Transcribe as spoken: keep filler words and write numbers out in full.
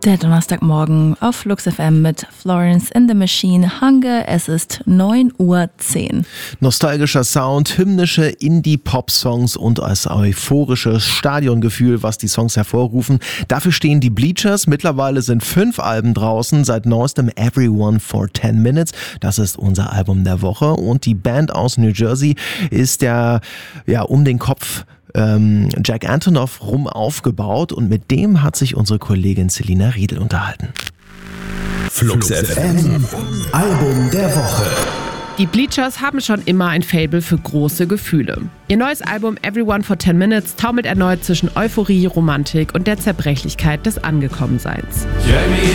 Der Donnerstagmorgen auf Flux F M mit Florence in the Machine Hunger. Es ist neun Uhr zehn. Nostalgischer Sound, hymnische Indie-Pop-Songs und das euphorische Stadiongefühl, was die Songs hervorrufen. Dafür stehen die Bleachers. Mittlerweile sind fünf Alben draußen, seit neuestem Everyone for ten minutes. Das ist unser Album der Woche. Und die Band aus New Jersey ist ja, ja um den Kopf ähm, Jack Antonoff rum aufgebaut. Und mit dem hat sich unsere Kollegin Selina Riedel unterhalten. Flux F M, Album der Woche. Die Bleachers haben schon immer ein Faible für große Gefühle. Ihr neues Album Everyone for ten minutes taumelt erneut zwischen Euphorie, Romantik und der Zerbrechlichkeit des Angekommenseins. Jamie